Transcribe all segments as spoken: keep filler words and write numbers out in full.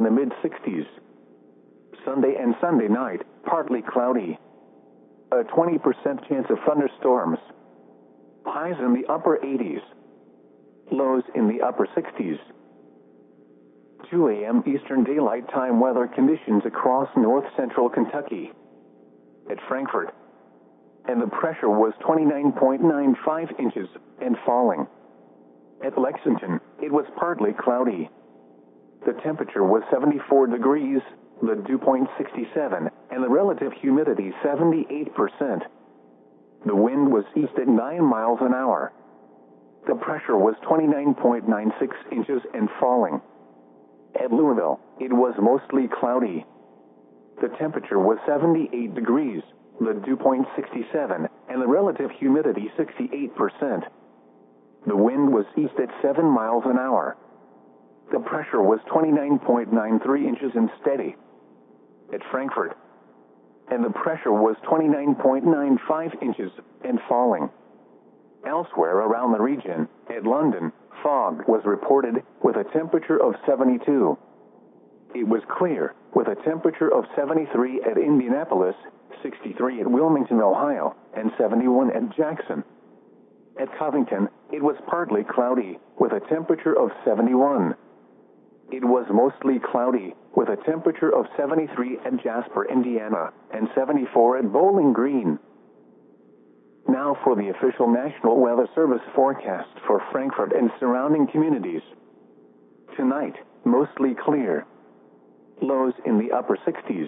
the mid sixties. Sunday and Sunday night, partly cloudy. A twenty percent chance of thunderstorms. Highs in the upper eighties. Lows in the upper sixties. two a m Eastern Daylight Time weather conditions across north central Kentucky. At Frankfort. And the pressure was twenty-nine point nine five inches and falling. At Lexington, it was partly cloudy. The temperature was seventy-four degrees, the dew point sixty-seven, and the relative humidity seventy-eight percent. The wind was east at nine miles an hour. The pressure was twenty-nine point nine six inches and falling. At Louisville, it was mostly cloudy. The temperature was seventy-eight degrees, the dew point sixty-seven, and the relative humidity sixty-eight percent. The wind was east at seven miles an hour. The pressure was twenty-nine point nine three inches and steady. At Frankfort. And the pressure was twenty-nine point nine five inches and falling. Elsewhere around the region, at London, fog was reported with a temperature of seventy-two. It was clear, with a temperature of seventy-three at Indianapolis, sixty-three at Wilmington, Ohio, and seventy-one at Jackson. At Covington, it was partly cloudy, with a temperature of seventy-one. It was mostly cloudy, with a temperature of seventy-three at Jasper, Indiana, and seventy-four at Bowling Green. Now for the official National Weather Service forecast for Frankfort and surrounding communities. Tonight, mostly clear. Lows in the upper sixties.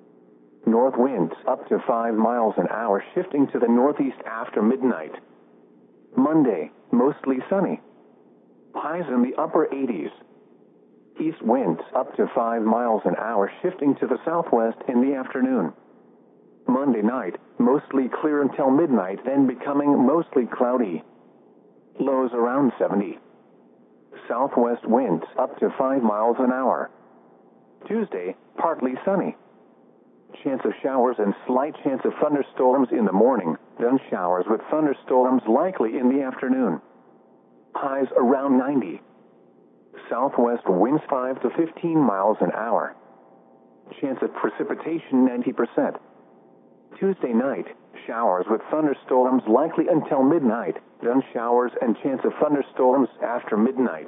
North winds up to five miles an hour shifting to the northeast after midnight. Monday, mostly sunny. Highs in the upper eighties. East winds up to five miles an hour shifting to the southwest in the afternoon. Monday night, mostly clear until midnight, then becoming mostly cloudy. Lows around seventy. Southwest winds up to five miles an hour. Tuesday, partly sunny. Chance of showers and slight chance of thunderstorms in the morning, then showers with thunderstorms likely in the afternoon. Highs around ninety. Southwest winds five to fifteen miles an hour. Chance of precipitation ninety percent. Tuesday night, showers with thunderstorms likely until midnight, then showers and chance of thunderstorms after midnight.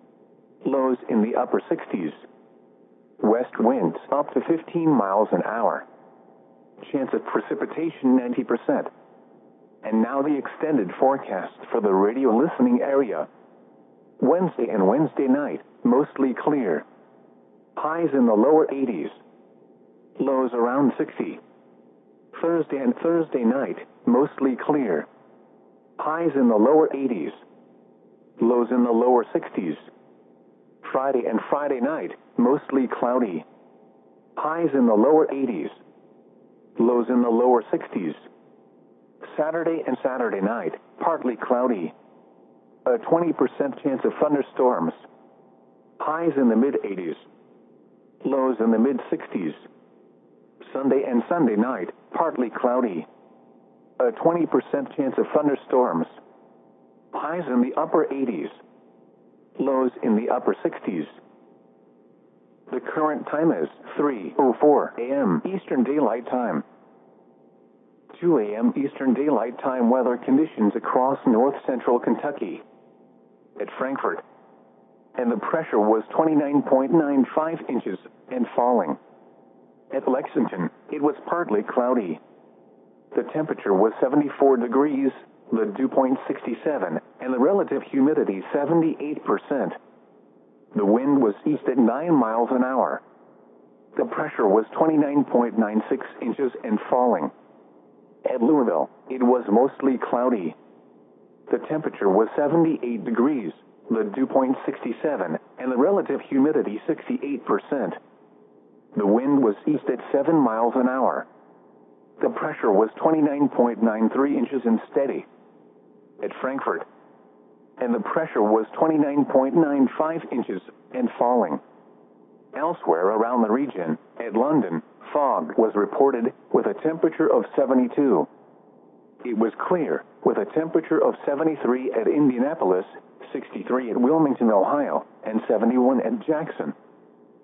Lows in the upper sixties. West winds up to fifteen miles an hour. Chance of precipitation ninety percent. And now the extended forecast for the radio listening area. Wednesday and Wednesday night, mostly clear. Highs in the lower eighties. Lows around sixty. Thursday and Thursday night, mostly clear. Highs in the lower eighties. Lows in the lower sixties. Friday and Friday night, mostly cloudy. Highs in the lower eighties. Lows in the lower sixties. Saturday and Saturday night, partly cloudy. A twenty percent chance of thunderstorms. Highs in the mid eighties. Lows in the mid sixties. Sunday and Sunday night, partly cloudy. A twenty percent chance of thunderstorms. Highs in the upper eighties. Lows in the upper sixties. The current time is three oh four a m Eastern Daylight Time. two a m Eastern Daylight Time weather conditions across north central Kentucky. At Frankfort. And the pressure was twenty-nine point nine five inches and falling. At Lexington, it was partly cloudy. The temperature was seventy-four degrees, the dew point sixty-seven, and the relative humidity seventy-eight percent. The wind was east at nine miles an hour. The pressure was twenty-nine point nine six inches and falling. At Louisville, it was mostly cloudy. The temperature was seventy-eight degrees, the dew point sixty-seven, and the relative humidity sixty-eight percent. The wind was east at seven miles an hour. The pressure was twenty-nine point nine three inches and steady. At Frankfort. And the pressure was twenty-nine point nine five inches and falling. Elsewhere around the region, at London, fog was reported with a temperature of seventy-two. It was clear, with a temperature of seventy-three at Indianapolis, sixty-three at Wilmington, Ohio, and seventy-one at Jackson.